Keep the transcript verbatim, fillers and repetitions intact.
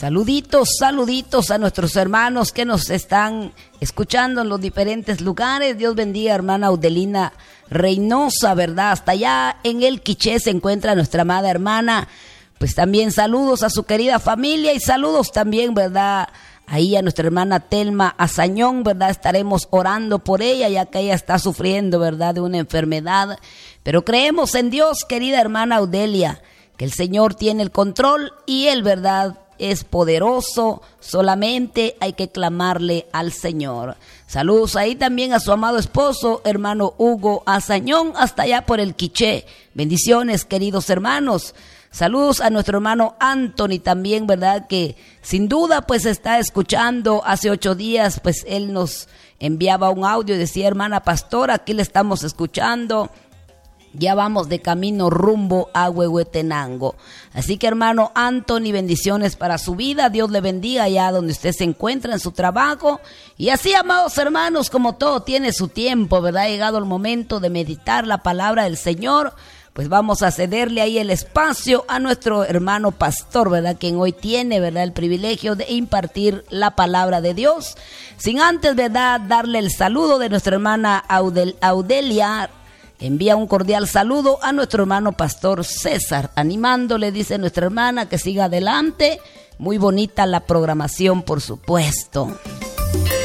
Saluditos, saluditos a nuestros hermanos que nos están escuchando en los diferentes lugares. Dios bendiga, hermana Audelina Reynosa, ¿verdad? Hasta allá en el Quiché se encuentra nuestra amada hermana. Pues también saludos a su querida familia y saludos también, ¿verdad? Ahí a nuestra hermana Telma Azañón, ¿verdad? Estaremos orando por ella, ya que ella está sufriendo, ¿verdad?, de una enfermedad. Pero creemos en Dios, querida hermana Audelia, que el Señor tiene el control y Él, ¿verdad?, es poderoso. Solamente hay que clamarle al Señor. Saludos ahí también a su amado esposo, hermano Hugo Azañón, hasta allá por el Quiché. Bendiciones, queridos hermanos. Saludos a nuestro hermano Anthony también, ¿verdad?, que sin duda pues está escuchando. Hace ocho días pues él nos enviaba un audio y decía: hermana pastora, aquí le estamos escuchando. Ya vamos de camino rumbo a Huehuetenango. Así que, hermano Anthony, bendiciones para su vida. Dios le bendiga allá donde usted se encuentra en su trabajo. Y así, amados hermanos, como todo tiene su tiempo, ¿verdad? Ha llegado el momento de meditar la palabra del Señor. Pues vamos a cederle ahí el espacio a nuestro hermano pastor, ¿verdad?, quien hoy tiene, ¿verdad?, el privilegio de impartir la palabra de Dios. Sin antes, ¿verdad?, darle el saludo de nuestra hermana Audel- Audelia. Envía un cordial saludo a nuestro hermano pastor César, animándole, dice nuestra hermana, que siga adelante. Muy bonita la programación, por supuesto.